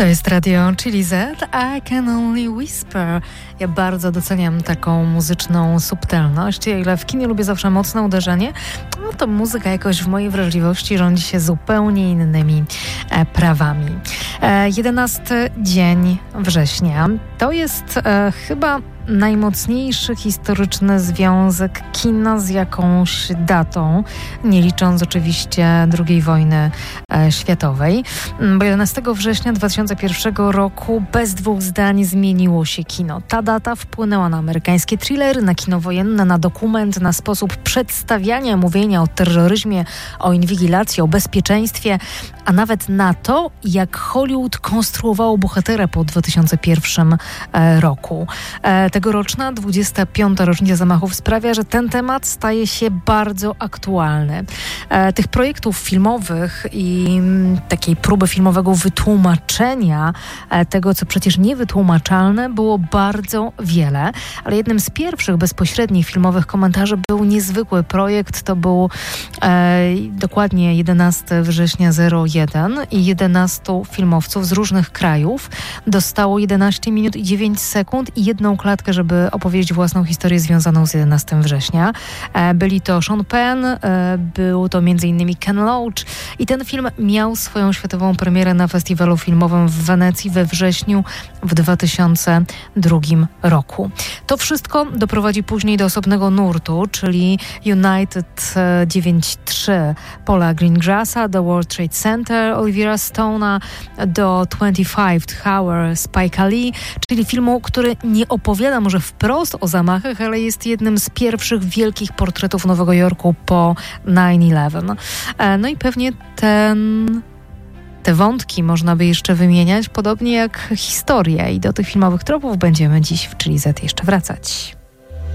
To jest radio Chili Z, I Can Only Whisper. Ja bardzo doceniam taką muzyczną subtelność. O ile w kinie lubię zawsze mocne uderzenie, no to muzyka jakoś w mojej wrażliwości rządzi się zupełnie innymi prawami. 11 dzień września to jest chyba najmocniejszy historyczny związek kina z jakąś datą, nie licząc oczywiście II wojny światowej, bo 11 września 2001 roku bez dwóch zdań zmieniło się kino. Ta data wpłynęła na amerykańskie thrillery, na kino wojenne, na dokument, na sposób przedstawiania, mówienia o terroryzmie, o inwigilacji, o bezpieczeństwie, a nawet na to, jak Hollywood konstruowało bohatera po 2001 roku. Tegoroczna 25. rocznica zamachów sprawia, że ten temat staje się bardzo aktualny. Tych projektów filmowych i takiej próby filmowego wytłumaczenia tego, co przecież niewytłumaczalne, było bardzo wiele, ale jednym z pierwszych bezpośrednich filmowych komentarzy był niezwykły projekt. To był dokładnie 11 września 01 i 11 filmowców z różnych krajów dostało 11 minut i 9 sekund i jedną klatkę, żeby opowiedzieć własną historię związaną z 11 września. Byli to Sean Penn, był to m.in. Ken Loach i ten film miał swoją światową premierę na festiwalu filmowym w Wenecji we wrześniu w 2002 roku. To wszystko doprowadzi później do osobnego nurtu, czyli United 9-3 Paula Greengrassa, do World Trade Center Olivera Stone'a, do 25th Hour Spike'a Lee, czyli filmu, który nie opowiada może wprost o zamachach, ale jest jednym z pierwszych wielkich portretów Nowego Jorku po 9/11. No i pewnie te wątki można by jeszcze wymieniać, podobnie jak historię, i do tych filmowych tropów będziemy dziś w Chili Z jeszcze wracać.